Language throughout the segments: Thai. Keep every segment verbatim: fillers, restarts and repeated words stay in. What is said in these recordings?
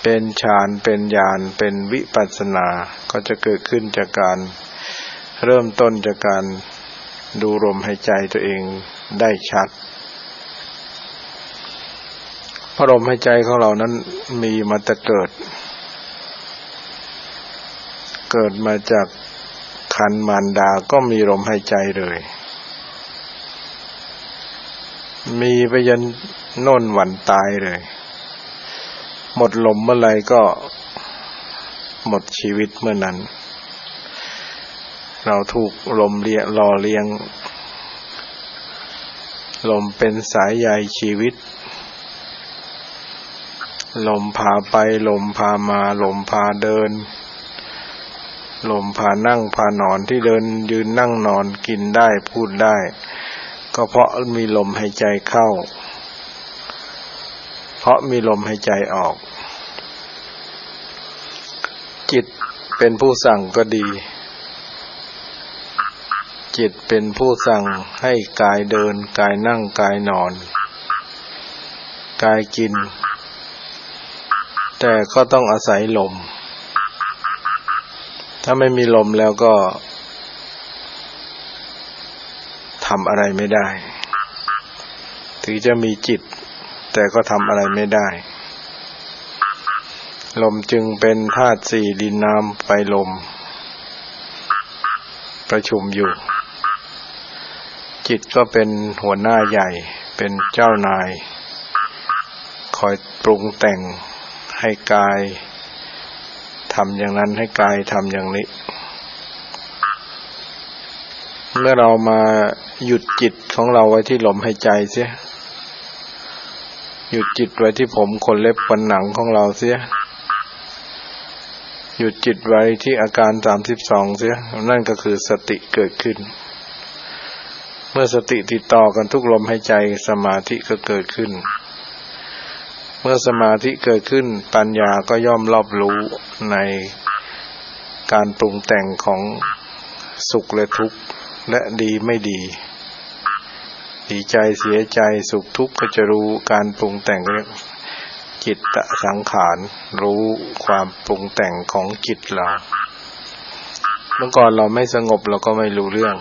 เป็นฌานเป็นญาณเป็นวิปัสสนาก็จะเกิดขึ้นจากการเริ่มต้นจากการดูลมหายใจตัวเองได้ชัดเพราะลมหายใจของเรานั้นมีมาแต่เกิดเกิดมาจากครรภ์มารดาก็มีลมหายใจเลยมีไปยันโน่นวันตายเลยหมดลมเมื่อไหร่ก็หมดชีวิตเมื่อนั้นเราถูกลมเลี้ยงหล่อเลี้ยงลมเป็นสายใยชีวิตลมพาไปลมพามาลมพาเดินลมพานั่งพานอนที่เดินยืนนั่งนอนกินได้พูดได้ก็เพราะมีลมหายใจเข้าเพราะมีลมหายใจออกจิตเป็นผู้สั่งก็ดีจิตเป็นผู้สั่งให้กายเดินกายนั่งกายนอนกายกินแต่ก็ต้องอาศัยลมถ้าไม่มีลมแล้วก็ทำอะไรไม่ได้ถึงจะมีจิตแต่ก็ทำอะไรไม่ได้ลมจึงเป็นธาตุสี่ดินน้ำไฟลมประชุมอยู่จิตก็เป็นหัวหน้าใหญ่เป็นเจ้านายคอยปรุงแต่งให้กายทำอย่างนั้นให้กายทำอย่างนี้เมื่อเรามาหยุดจิตของเราไว้ที่ลมหายใจเสียหยุดจิตไว้ที่ผมขนเล็บฟันหนังของเราเสียหยุดจิตไว้ที่อาการสามสิบสองเสียนั่นก็คือสติเกิดขึ้นเมื่อสติติดต่อกันทุกลมหายใจสมาธิก็เกิดขึ้นเมื่อสมาธิเกิดขึ้นปัญญาก็ย่อมรอบรู้ในการปรุงแต่งของสุขและทุกข์และดีไม่ดีดีใจเสียใจสุขทุกข์ก็จะรู้การปรุงแต่งเรียกจิตตสังขารรู้ความปรุงแต่งของจิตเราเมื่อก่อนเราไม่สงบเราก็ไม่รู้เรื่อง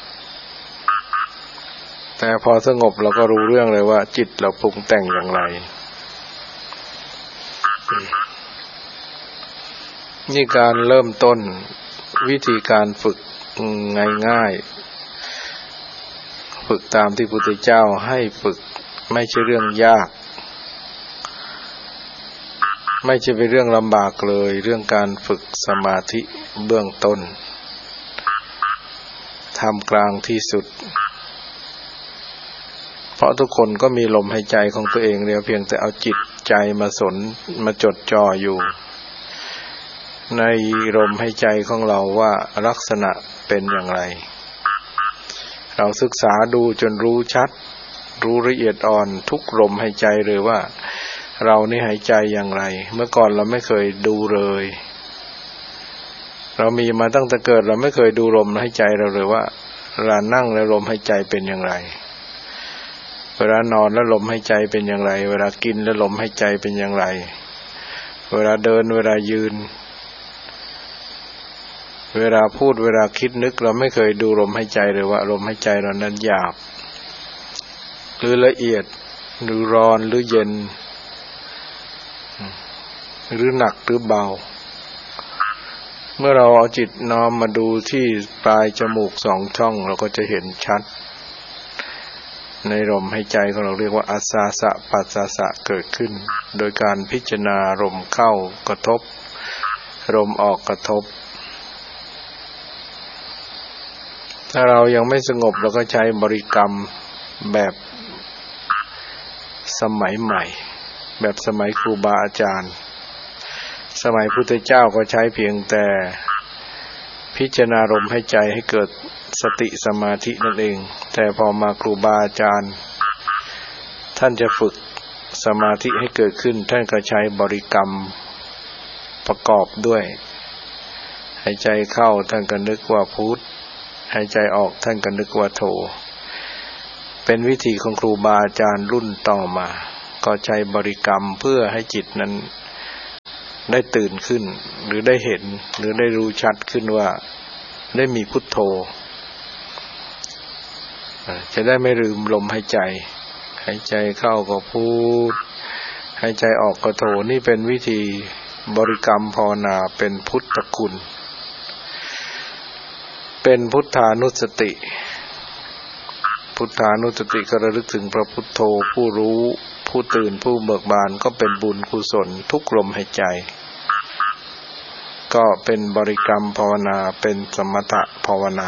แต่พอสงบเราก็รู้เรื่องเลยว่าจิตเราปรุงแต่งอย่างไรนี่การเริ่มต้นวิธีการฝึกง่ายๆฝึกตามที่พระพุทธเจ้าให้ฝึกไม่ใช่เรื่องยากไม่ใช่เป็นเรื่องลำบากเลยเรื่องการฝึกสมาธิเบื้องต้นท่ามกลางที่สุดเพราะทุกคนก็มีลมหายใจของตัวเองแล้วเพียงแต่เอาจิตใจมาสนมาจดจ่ออยู่ในลมหายใจของเราว่าลักษณะเป็นอย่างไรเราศึกษาดูจนรู้ชัดรู้ละเอียดอ่อนทุกลมหายใจเลยว่าเรานี่หายใจอย่างไรเมื่อก่อนเราไม่เคยดูเลยเรามีมาตั้งแต่เกิดเราไม่เคยดูลมหายใจเราเลยว่าเวลานั่งแล้วลมหายใจเป็นอย่างไรเวลานอนแล้วลมหายใจเป็นอย่างไรเวลากินแล้วลมหายใจเป็นอย่างไรเวลาเดินเวลายืนเวลาพูดเวลาคิดนึกเราไม่เคยดูลมหายใจเลยว่าลมหายใจเรานั้นหยาบหรือละเอียดหรือร้อนหรือเย็นหรือหนักหรือเบาเมื่อเราเอาจิตน้อมมาดูที่ปลายจมูกสองช่องเราก็จะเห็นชัดในลมหายใจของเราเรียกว่าอาสาสะปัสสะสะเกิดขึ้นโดยการพิจารณาลมเข้ากระทบลมออกกระทบถ้าเรายังไม่สงบเราก็ใช้บริกรรมแบบสมัยใหม่แบบสมัยครูบาอาจารย์สมัยพุทธเจ้าก็ใช้เพียงแต่พิจารณาลมหายใจให้เกิดสติสมาธินั่นเองแต่พอมาครูบาอาจารย์ท่านจะฝึกสมาธิให้เกิดขึ้นท่านก็ใช้บริกรรมประกอบด้วยหายใจเข้าท่านก็นึกว่าพุทธหายใจออกท่านก็นึกว่าโธเป็นวิธีของครูบาอาจารย์รุ่นต่อมาก็ใช้บริกรรมเพื่อให้จิตนั้นได้ตื่นขึ้นหรือได้เห็นหรือได้รู้ชัดขึ้นว่าได้มีพุทโธจะได้ไม่ลืมลมหายใจหายใจเข้าก็พูดหายใจออกก็โธนี่เป็นวิธีบริกรรมภาวนาเป็นพุทธคุณเป็นพุทธานุสติพุทธานุสติก็ระลึกถึงพระพุทโธผู้รู้ผู้ตื่นผู้เบิกบานก็เป็นบุญกุศลทุกลมหายใจก็เป็นบริกรรมภาวนาเป็นสมถะภาวนา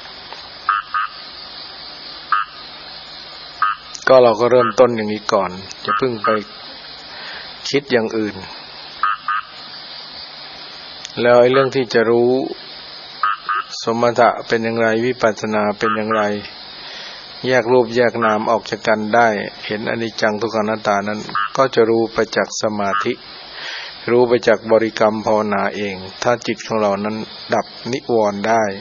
ก็เราก็เริ่มต้นอย่างนี้ก่อนจะพึ่งไปคิดอย่างอื่นแล้วไอ้เรื่องที่จะรู้สมถะเป็นอย่างไรวิปัสสนาเป็นอย่างไรแยกรูปแยกนามออกจากกันได้เห็นอนิจจังทุกขังอนัตตานั้นก็จะรู้ไปจากสมาธิรู้ไปจากบริกรรมภาวนาเองถ้าจิตของเรานั้นดับนิวรณ์ได้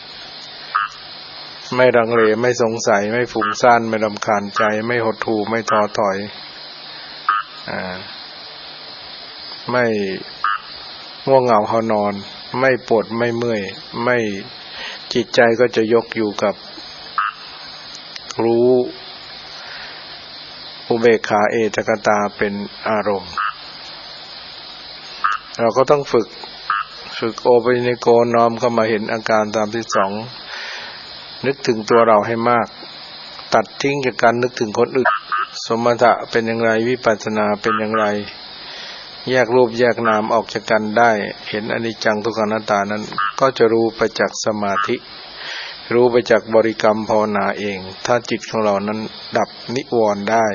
ไม่รังเลไม่สงสัยไม่ฟุ้งซ่านไม่รำคาญใจไม่หดหู่ไม่ท้อถอยอ่าไม่ง่วงเหงาหานอนไม่ปวดไม่เมื่อยไม่จิตใจก็จะยกอยู่กับรู้อุเบกขาเอตกตาเป็นอารมณ์เราก็ต้องฝึกฝึกโอปนิโกน้อมเข้ามาเห็นอาการตามที่สองนึกถึงตัวเราให้มากตัดทิ้งจากการนึกถึงคนอื่นสมถะเป็นอย่างไรวิปัสสนาเป็นอย่างไรแยกรูปแยกนามออกจากกันได้เห็นอนิจจังทุกขังอนัตตานั้นก็จะรู้ไปจากสมาธิรู้ไปจากบริกรรมภาวนาเองถ้าจิตของเรานั้นดับนิวรณ์ได้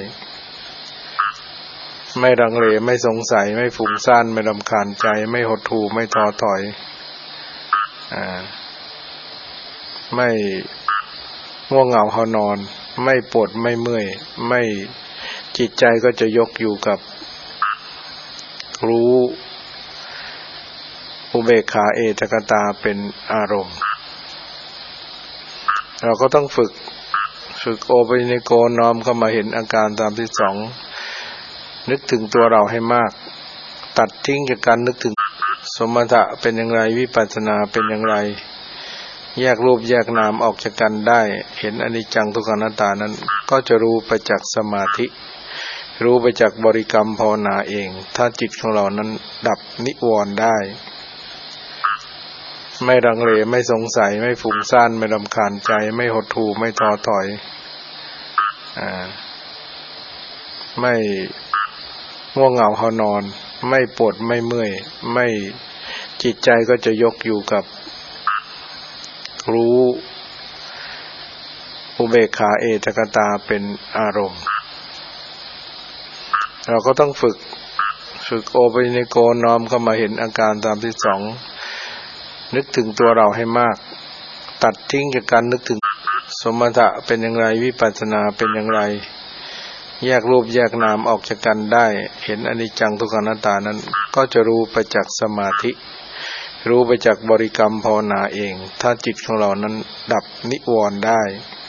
ไม่รังเลไม่สงสัยไม่ฟุ้งซ่านไม่รำคาญใจไม่หดหู่ไม่ท้อถอยอ่าไม่ง่วงเหงาหานอนไม่ปวดไม่เมื่อยไม่จิตใจก็จะยกอยู่กับรู้อุเบกขาเอตกตาเป็นอารมณ์เราก็ต้องฝึกฝึกโอปนิโกน้อมเข้ามาเห็นอาการตามที่สองนึกถึงตัวเราให้มากตัดทิ้งจากการนึกถึงสมถะเป็นอย่างไรวิปัสสนาเป็นอย่างไรแยกรูปแยกนามออกจากกันได้เห็นอนิจจังทุกขังอนัตตานั้นก็จะรู้ไปจากสมาธิรู้ไปจากบริกรรมภาวนาเองถ้าจิตของเรานั้นดับนิวรณ์ได้ไม่รังเลไม่สงสัยไม่ฟุ้งซ่านไม่รำคาญใจไม่หดหู่ไม่ท้อถอยอ่าไม่ง่วงเหงาหานอนไม่ปวดไม่เมื่อยไม่จิตใจก็จะยกอยู่กับรู้อุเบกขาเอตกตาเป็นอารมณ์เราก็ต้องฝึกฝึกโอปนิโกน้อมเข้ามาเห็นอาการตามที่สองนึกถึงตัวเราให้มากตัดทิ้งจากการนึกถึงสมถะเป็นอย่างไรวิปัสสนาเป็นอย่างไรแยกรูปแยกนามออกจากกันได้เห็นอนิจจังทุกขังอนัตตานั้นก็จะรู้ไปจากสมาธิรู้ไปจากบริกรรมภาวนาเองถ้าจิตของเรานั้นดับนิวรณ์ได้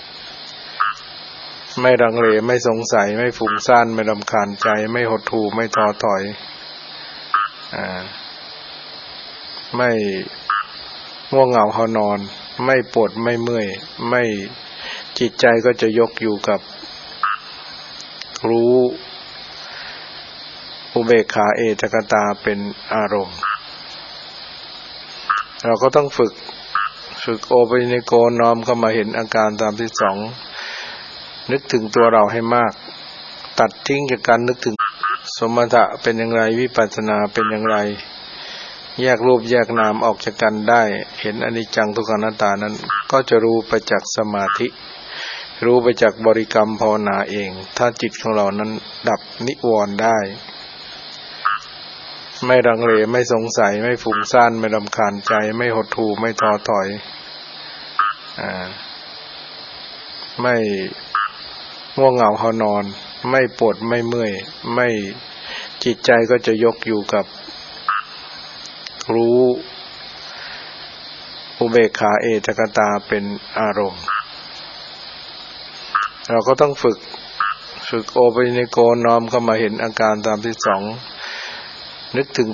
ไม่รังเลไม่สงสัยไม่ฟุ้งซ่านไม่รำคาญใจไม่หดหู่ไม่ท้อถอยอ่าไม่ง่วงเหงาหานอนไม่ปวดไม่เมื่อยไม่จิตใจก็จะยกอยู่กับรู้อุเบกขาเอตกตาเป็นอารมณ์เราก็ต้องฝึกฝึกโอปนิโกน้อมเข้ามาเห็นอาการตามที่สองนึกถึงตัวเราให้มากตัดทิ้งจากการนึกถึงสมถะเป็นอย่างไรวิปัสสนาเป็นอย่างไรแยกรูปแยกนามออกจากกันได้เห็นอนิจจังทุกขังอนัตตานั้นก็จะรู้ไปจากสมาธิรู้ไปจากบริกรรมภาวนาเองถ้าจิตของเรานั้นดับนิวรณ์ได้ไม่รังเลไม่สงสัยไม่ฟุ้งซ่านไม่รำคาญใจไม่หดหู่ไม่ท้อถอยอ่าไม่ง่วงเหงาหานอนไม่ปวดไม่เมื่อยไม่จิตใจก็จะยกอยู่กับรู้อุเบกขาเอตกตาเป็นอารมณ์เราก็ต้องฝึกฝึกโอปนิโกน้อมเข้ามาเห็นอาการตามที่สองนึกถึง